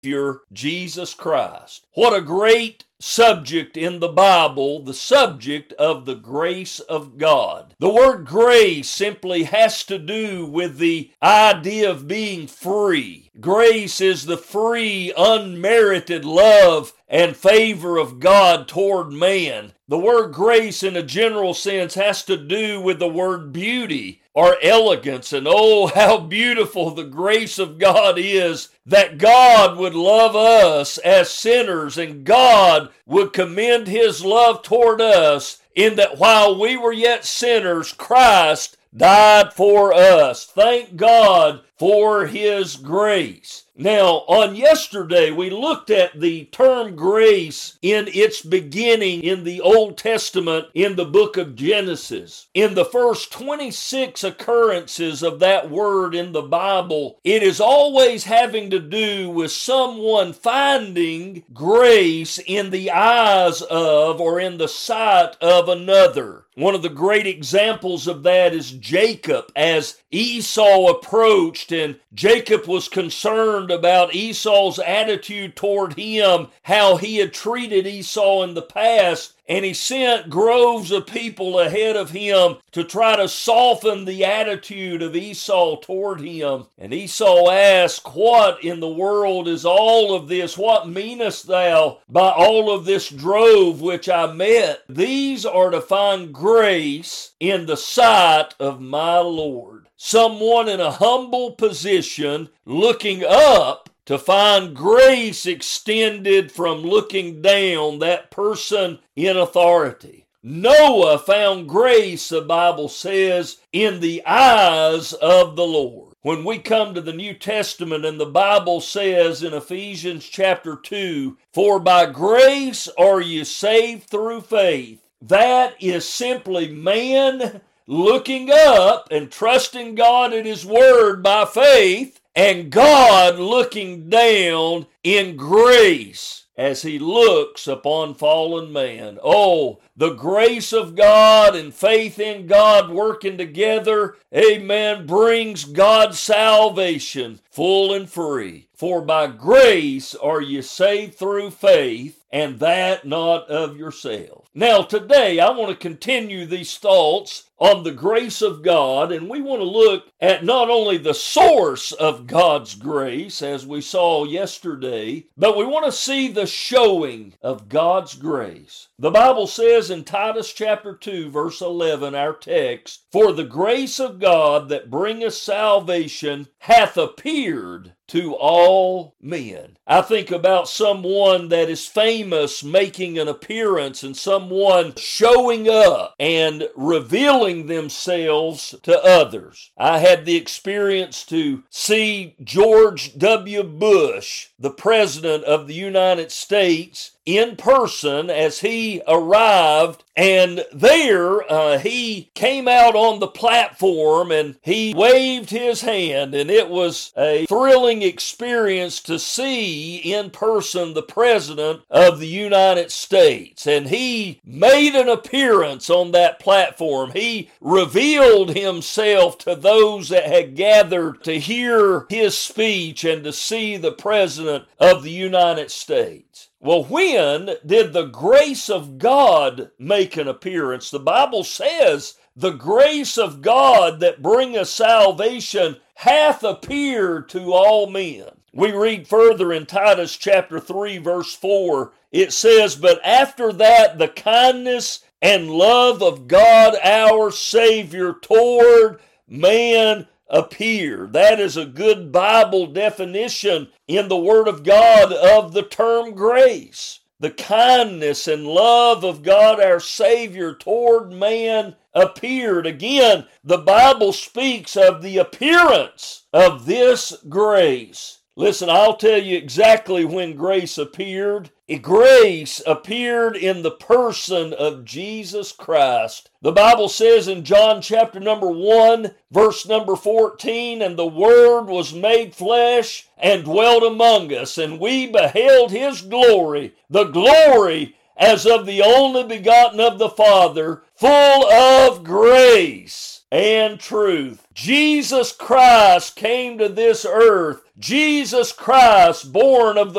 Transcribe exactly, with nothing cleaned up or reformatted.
Savior, Jesus Christ. What a great subject in the Bible, the subject of the grace of God. The word grace simply has to do with the idea of being free. Grace is the free, unmerited love and favor of God toward man. The word grace in a general sense has to do with the word beauty or elegance. And oh, how beautiful the grace of God is, that God would love us as sinners and God would commend his love toward us in that while we were yet sinners, Christ died for us. Thank God for his grace. Now, on yesterday, we looked at the term grace in its beginning in the Old Testament in the book of Genesis. In the first twenty-six occurrences of that word in the Bible, it is always having to do with someone finding grace in the eyes of or in the sight of another. One of the great examples of that is Jacob, as Esau approached and Jacob was concerned about Esau's attitude toward him, how he had treated Esau in the past, and he sent groves of people ahead of him to try to soften the attitude of Esau toward him. And Esau asked, "What in the world is all of this? What meanest thou by all of this drove which I met? These are to find grace in the sight of my Lord." Someone in a humble position looking up to find grace extended from looking down, that person in authority. Noah found grace, the Bible says, in the eyes of the Lord. When we come to the New Testament and the Bible says in Ephesians chapter two, "For by grace are you saved through faith," that is simply man looking up and trusting God in his word by faith, and God looking down in grace as he looks upon fallen man. Oh, the grace of God and faith in God working together, amen, brings God's salvation full and free. For by grace are you saved through faith, and that not of yourselves. Now today I want to continue these thoughts on the grace of God, and we want to look at not only the source of God's grace, as we saw yesterday, but we want to see the showing of God's grace. The Bible says in Titus chapter two, verse eleven, our text, "For the grace of God that bringeth salvation hath appeared to all men." I think about someone that is famous making an appearance and someone showing up and revealing themselves to others. I had the experience to see George W. Bush, the President of the United States, in person as he arrived, and there uh, he came out on the platform and he waved his hand, and it was a thrilling experience to see in person the President of the United States. And he made an appearance on that platform. He revealed himself to those that had gathered to hear his speech and to see the President of the United States. Well, when did the grace of God make an appearance? The Bible says, "The grace of God that bringeth salvation hath appeared to all men." We read further in Titus chapter three, verse four. It says, "But after that the kindness and love of God our Savior toward man appeared." That is a good Bible definition in the Word of God of the term grace. The kindness and love of God our Savior toward man appeared. Again, the Bible speaks of the appearance of this grace. Listen, I'll tell you exactly when grace appeared. Grace appeared in the person of Jesus Christ. The Bible says in John chapter number one, verse number fourteen, "And the Word was made flesh and dwelt among us, and we beheld his glory, the glory as of the only begotten of the Father, full of grace and truth." Jesus Christ came to this earth Jesus Christ, born of the